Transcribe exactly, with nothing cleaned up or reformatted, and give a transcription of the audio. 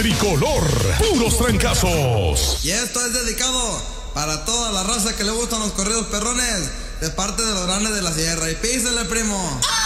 tricolor. Puros trancazos. Y esto es dedicado para toda la raza que le gustan los corridos perrones, de parte de los grandes de la sierra. Y písele, primo.